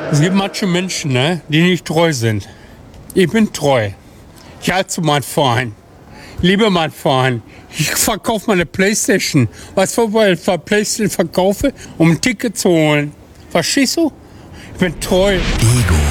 Es gibt manche Menschen, ne, die nicht treu sind. Ich bin treu. Ich halte zu meinem Verein. Ich liebe meinen Verein. Ich verkaufe meine Playstation. Weißt du, weil ich Playstation verkaufe, um ein Ticket zu holen. Verstehst du? Ich bin treu. Ego.